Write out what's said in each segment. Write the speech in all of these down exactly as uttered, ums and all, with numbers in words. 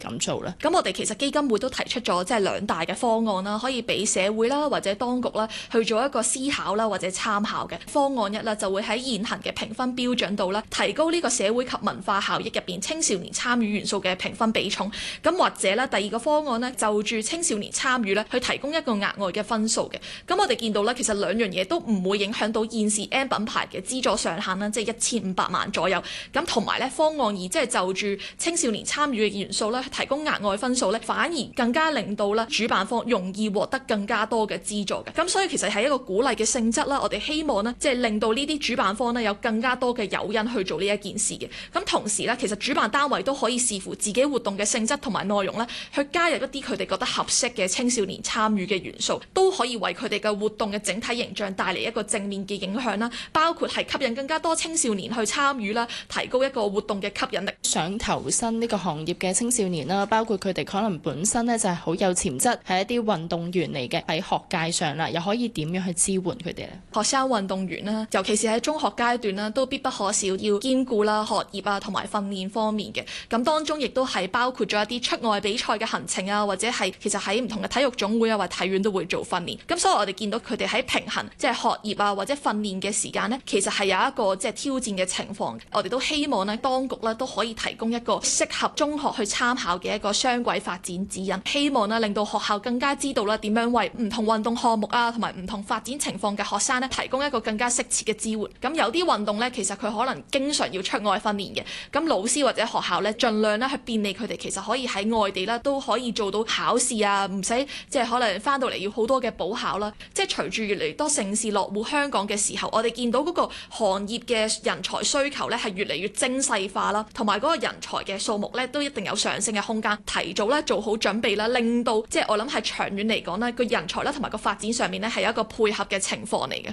咁做咧？ 咁我哋其實基金會都提出咗即係兩大嘅方案啦，可以俾社會啦或者當局啦去做一個思考啦或者參考嘅。方案一啦就會喺現行嘅評分標準度啦，提高呢個社會及文化效益入邊青少年參與元素嘅評分比重。咁或者咧第二個方案呢，就住青少年參與咧去提供一個額外嘅分數嘅。咁我哋見到咧其實兩樣嘢都唔會影響到現時 M 品牌嘅資助上限啦，即係一千五百萬左右。咁同埋咧方案二即係就住青少年參與嘅元素咧提供額外分數咧，反而更加令到咧主辦方容易獲得更加多嘅資助嘅。咁所以其實係一個鼓勵嘅性質啦。我哋希望呢，即係令到呢啲主辦方呢有更加多嘅誘因去做呢一件事嘅。咁同時呢，其實主辦單位都可以視乎自己活動嘅性質同埋內容呢，去加入一啲佢哋覺得合適嘅青少年參與嘅元素，都可以為佢哋嘅活動嘅整體形象帶嚟一個正面嘅影響啦。包括係吸引更加多青少年去參與啦，提高一個活動嘅吸引力。 想投身呢個行業嘅青少年啦，包括佢哋可能本身呢就係好有潛質，係一啲運動員嚟嘅，喺學界上啦，又可以點樣去支援佢哋咧？ 學生運動員啦，尤其是喺中學階段啦，都必不可少要兼顧啦學業啊同埋訓練方面嘅。咁當中亦都係包括咗一啲出外比賽嘅行程啊，或者係其實喺唔同嘅體育總會啊或體院都會做訓練。咁所以我哋見到佢哋喺平衡即係學業啊或者訓練嘅時間呢，其實係有一個即係挑戰嘅情況。我哋都希望呢，當局呢都可以提供一個適合中學去參考嘅一個雙軌發展指引，希望呢令到學校更加知道啦點樣為唔同運動項目啊同埋唔同發展情況嘅學生呢提供一個更加適切嘅支援。咁有啲運動呢，其實佢可能經常要出外訓練嘅，咁老師或者學校呢，盡量呢去便利佢哋，其實可以喺外地啦都可以做到考試啊，唔使即係可能翻到嚟要好多嘅補考啦。即係隨住越嚟越多城市落戶香港嘅時候，我哋見到嗰個行業嘅人才需求呢係越嚟越精細化啦，同埋嗰個人才嘅數目呢都一定有上升嘅空間。提早呢做好準備啦，令到即係我諗係長遠嚟講呢個人才啦同埋個發展上面呢係有一個配合嘅情況嚟嘅。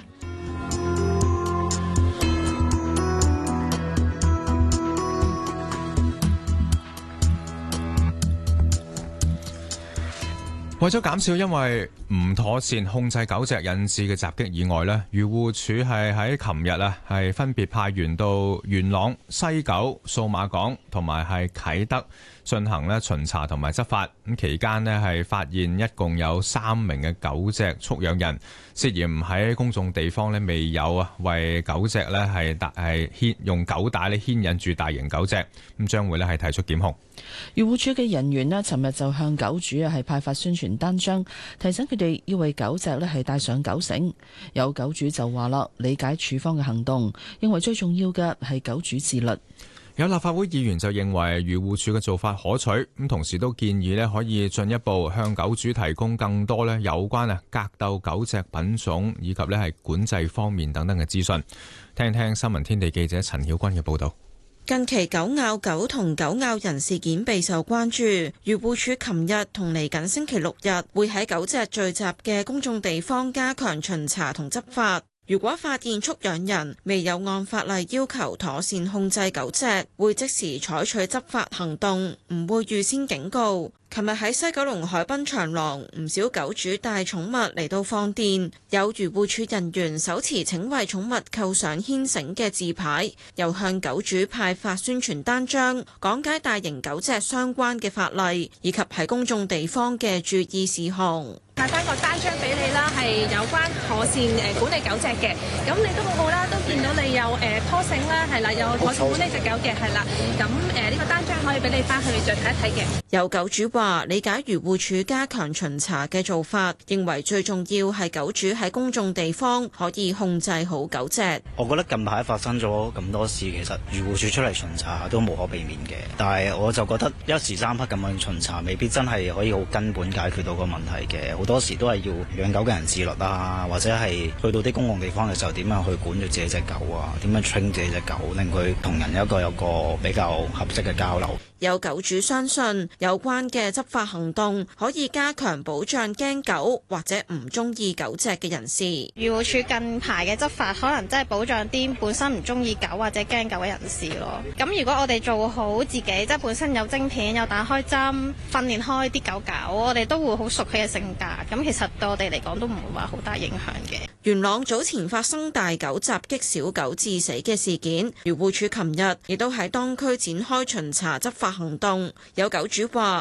為咗減少因為唔妥善控制狗隻引致嘅襲擊意外呢，漁護署係喺琴日啊，係分別派員到元朗、西九、數碼港同埋係啟德進行咧巡查同埋執法。咁期間呢係發現一共有三名嘅狗隻畜養人涉嫌喺公眾地方咧未有啊為狗隻咧係帶係牽用狗帶咧牽引住大型狗隻，咁將會咧係提出檢控。 漁護署嘅人員咧，尋日就向狗主啊係派發宣傳單張，提醒佢哋要為狗隻咧係帶上狗繩。有狗主就話啦，理解署方嘅行動，認為最重要嘅係狗主自律。 有立法會議員就認為漁護署嘅做法可取，咁同時都建議咧可以進一步向狗主提供更多咧有關啊格鬥狗隻品種以及咧係管制方面等等嘅資訊。聽聽新聞天地記者陳曉君嘅報道。 近期狗咬狗同狗咬人事件備受關注，漁護署琴日同嚟緊星期六日會喺狗隻聚集嘅公眾地方加強巡查同執法。如果發現畜養人未有按法例要求妥善控制狗隻，會即時採取執法行動，唔會預先警告。琴日喺西九龍海濱長廊，唔少狗主帶寵物嚟到放電，有漁護署人員手持請為寵物扣上牽繩嘅字牌，又向狗主派發宣傳單張，講解大型狗隻相關嘅法例以及喺公眾地方嘅注意事項。 派翻個單張俾你啦，係有關妥善誒管理狗隻嘅，咁你都好好啦，都見到你有誒拖繩啦，係啦，有妥善管理隻狗嘅，係啦，咁誒呢個單張可以俾你翻去再睇一睇嘅。 有狗主話理解漁護署加強巡查嘅做法，認為最重要係狗主喺公眾地方可以控制好狗隻。 我覺得近排發生咗咁多事，其實漁護署出嚟巡查都無可避免嘅，但係我就覺得一時三刻咁樣巡查，未必真係可以好根本解決到個問題嘅。好多時都係要養狗嘅人自律啊，或者係去到啲公共地方嘅時候，點樣去管住自己隻狗啊？點樣 train 自己隻狗，令佢同人有一個有個比較合適嘅交流。 有狗主相信有關嘅執法行動可以加強保障驚狗或者唔中意狗隻嘅人士。 漁護署近排嘅執法可能真係保障啲本身唔中意狗或者驚狗嘅人士咯。咁如果我哋做好自己，即係本身有晶片、有打開針、訓練開啲狗狗，我哋都會好熟佢嘅性格。咁其實對我哋嚟講都唔會話好大影響嘅。 元朗早前發生大狗襲擊小狗致死嘅事件，漁護署琴日亦都喺當區展開巡查執法行動。有狗主話